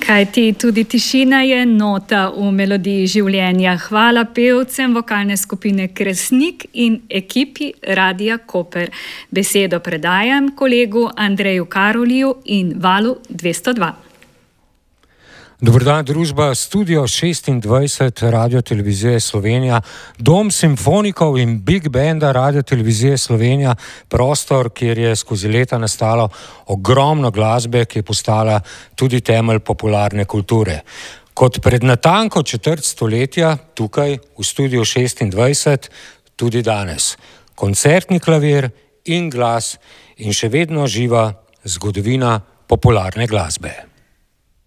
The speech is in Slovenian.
Kajti tudi tišina je nota v melodiji življenja. Hvala pevcem vokalne skupine Kresnik in ekipi Radia Koper. Besedo predajam kolegu Andreju Karoliju in Valu 202. Dober dan, družba Studio 26 Radiotelevizije Slovenija, dom simfonikov in big banda Radiotelevizije Slovenija, prostor, kjer je skozi leta nastalo ogromno glasbe, ki je postala tudi temelj popularne kulture. Kot pred natanko četrt stoletja, tukaj v Studio 26, tudi danes. Koncertni klavir in glas in še vedno živa zgodovina popularne glasbe.